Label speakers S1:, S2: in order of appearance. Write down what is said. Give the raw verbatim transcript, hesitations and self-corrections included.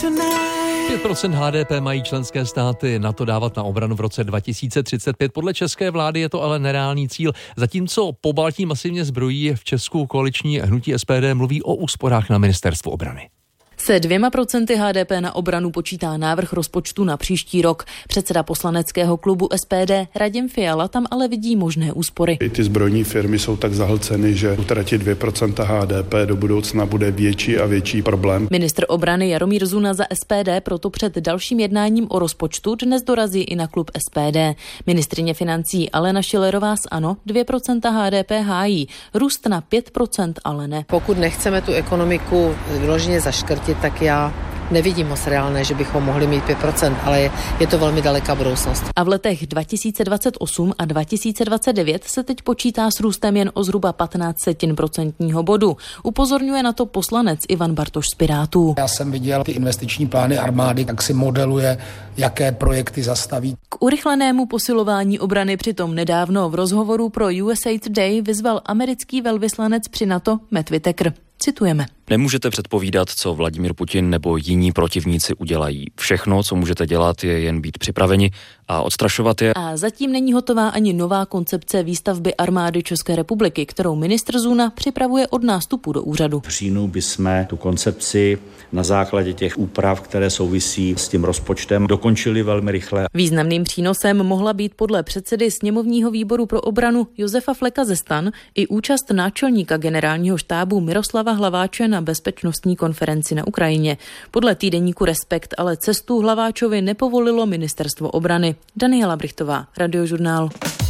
S1: pět procent H D P mají členské státy NATO dávat na obranu v roce dva tisíce třicet pět. Podle české vlády je to ale nereálný cíl. Zatímco Pobaltí masivně zbrojí, v Česku koaliční hnutí S P D mluví o úsporách na ministerstvu obrany.
S2: Se dvěma procenty H D P na obranu počítá návrh rozpočtu na příští rok. Předseda poslaneckého klubu S P D Radim Fiala tam ale vidí možné úspory.
S3: I ty zbrojní firmy jsou tak zahlceny, že utratit dvě procenta H D P do budoucna bude větší a větší problém.
S2: Ministr obrany Jaromír Zuna za S P D proto před dalším jednáním o rozpočtu dnes dorazí i na klub S P D. Ministryně financí Alena Schillerová z ANO dvě procenta H D P hájí, růst na pět procent ale ne.
S4: Pokud nechceme tu ekonomiku vyloženě zaškrtit, tak já nevidím moc reálné, že bychom mohli mít pět procent, ale je, je to velmi daleká budoucnost.
S2: A v letech dva tisíce dvacet osm a dva tisíce dvacet devět se teď počítá s růstem jen o zhruba patnáct setin procentního bodu. Upozorňuje na to poslanec Ivan Bartoš z Pirátů.
S5: Já jsem viděl ty investiční plány armády, jak si modeluje, jaké projekty zastaví.
S2: K urychlenému posilování obrany přitom nedávno v rozhovoru pro U S A Today vyzval americký velvyslanec při NATO Matt Whitaker. Citujeme.
S6: Nemůžete předpovídat, co Vladimír Putin nebo jiní protivníci udělají. Všechno, co můžete dělat, je jen být připraveni a odstrašovat je.
S2: A zatím není hotová ani nová koncepce výstavby armády České republiky, kterou ministr Zuna připravuje od nástupu do úřadu.
S7: V říjnu bychom tu koncepci na základě těch úprav, které souvisí s tím rozpočtem, dokončili velmi rychle.
S2: Významným přínosem mohla být podle předsedy sněmovního výboru pro obranu Josefa Fleka ze STAN i účast náčelníka generálního štábu Miroslava Hlaváče na bezpečnostní konferenci na Ukrajině. Podle týdeníku Respekt ale cestu Hlaváčovi nepovolilo ministerstvo obrany. Daniela Brichtová, Radiožurnál.